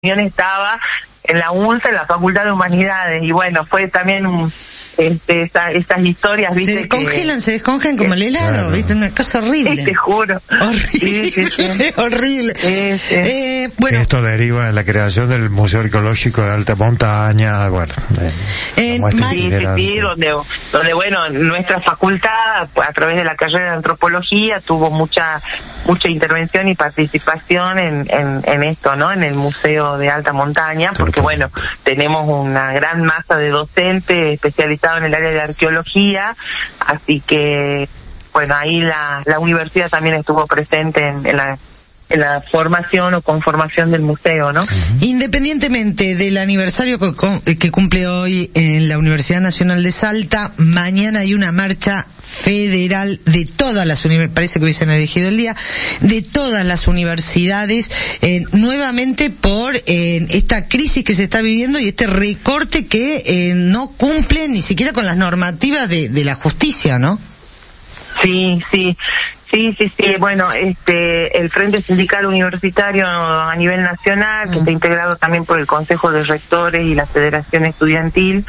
estaba en la UNSA, en la Facultad de Humanidades, y bueno, fue también esas historias, ¿viste? Se descongelan como el helado, claro. ¿Viste? Una cosa horrible. Sí, te juro. Horrible. Sí. Horrible. Bueno. Esto deriva de la creación del Museo Arqueológico de Alta Montaña, bueno. Donde bueno, nuestra facultad, a través de la carrera de antropología, tuvo mucha intervención y participación en esto, ¿no? En el Museo de Alta Montaña, porque bueno, tenemos una gran masa de docentes especializados en el área de arqueología, así que bueno, ahí la universidad también estuvo presente en la formación o conformación del museo, ¿no? Independientemente del aniversario que cumple hoy en la Universidad Nacional de Salta, mañana hay una marcha federal de todas las universidades, parece que hubiesen elegido el día, de todas las universidades, nuevamente por esta crisis que se está viviendo y este recorte que no cumple ni siquiera con las normativas de la justicia, ¿no? Sí. Bueno, el Frente Sindical Universitario a nivel nacional, que está integrado también por el Consejo de Rectores y la Federación Estudiantil,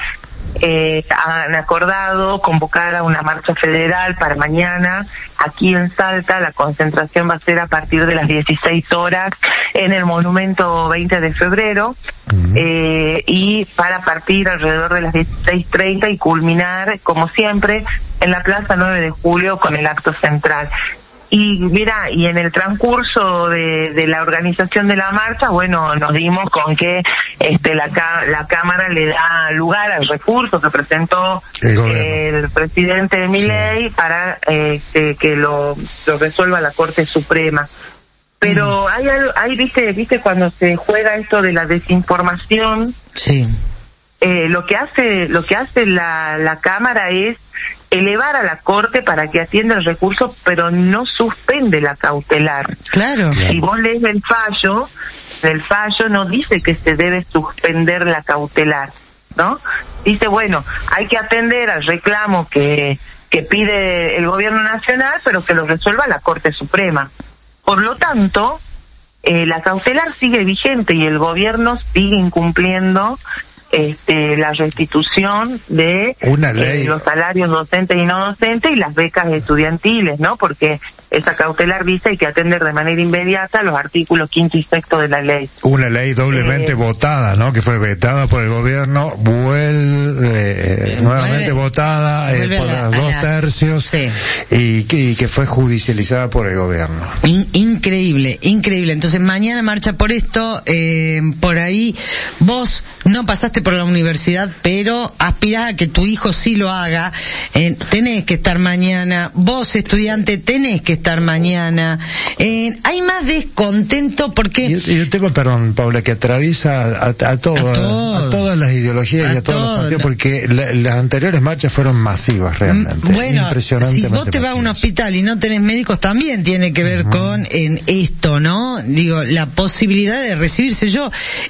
han acordado convocar a una marcha federal para mañana aquí en Salta. La concentración va a ser a partir de las 16 horas en el Monumento 20 de febrero, y para partir alrededor de las 16:30 y culminar, como siempre, en la Plaza 9 de Julio con el acto central. Y mira, y en el transcurso de la organización de la marcha, bueno, nos dimos con que la Cámara le da lugar al recurso que presentó el presidente Milei para que lo resuelva la Corte Suprema. Pero hay viste cuando se juega esto de la desinformación. Sí. Lo que hace la Cámara es elevar a la Corte para que atienda el recurso, pero no suspende la cautelar. Claro. Si vos lees el fallo no dice que se debe suspender la cautelar, ¿no? Dice, bueno, hay que atender al reclamo que pide el gobierno nacional, pero que lo resuelva la Corte Suprema. Por lo tanto, la cautelar sigue vigente y el gobierno sigue incumpliendo la restitución de los salarios docentes y no docentes y las becas estudiantiles, ¿no? Porque esa cautelar dice hay que atender de manera inmediata los artículos 5 y 6 de la ley. Una ley doblemente votada, ¿no? Que fue vetada por el gobierno, nuevamente votada por los 2/3, sí. y que fue judicializada por el gobierno. Increíble. Entonces mañana marcha por esto, por ahí vos no pasaste por la universidad, pero aspirás a que tu hijo sí lo haga, tenés que estar mañana, vos estudiante tenés que estar mañana. Hay más descontento porque... Yo tengo, perdón, Paula, que atraviesa a todas las ideologías y a todos los partidos, porque las anteriores marchas fueron masivas realmente. Bueno, si vos te vas a un hospital y no tenés médicos, también tiene que ver con esto, ¿no? Digo, la posibilidad de recibirse. Yo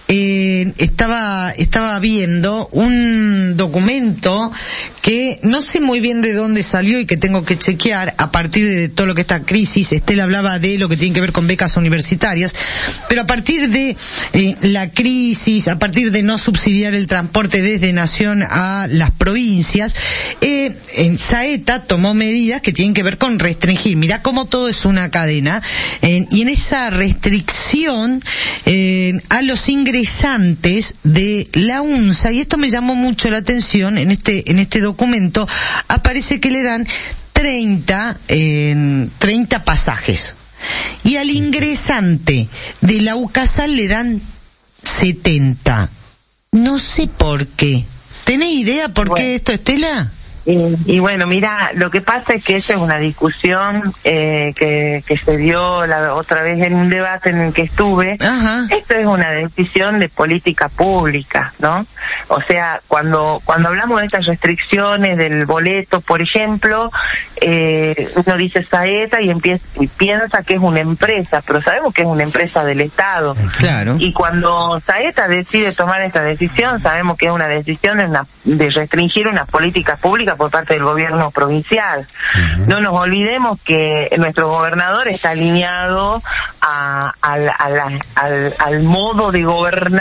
estaba viendo un documento que no sé muy bien de dónde salió y que tengo que chequear a partir de todo lo que esta crisis. Estela hablaba de lo que tiene que ver con becas universitarias, pero a partir de la crisis, a partir de no subsidiar el transporte desde Nación a las provincias, en Saeta tomó medidas que tienen que ver con restringir. Mirá cómo todo es una cadena, y en esa restricción a los ingresantes de la UNSA, y esto me llamó mucho la atención, en este documento aparece que le dan 30 pasajes, y al ingresante de la UCASAL le dan 70. No sé por qué. ¿Tenés idea por qué esto, Estela? Y bueno, mira, lo que pasa es que esa es una discusión que se dio la otra vez en un debate en el que estuve. Ajá. Esto es una decisión de política pública, ¿no? O sea, cuando hablamos de estas restricciones del boleto, por ejemplo, uno dice Saeta y piensa que es una empresa, pero sabemos que es una empresa del Estado. Claro. Y cuando Saeta decide tomar esta decisión, sabemos que es una decisión de restringir una política pública política por parte del gobierno provincial. No nos olvidemos que nuestro gobernador está alineado al modo de gobernar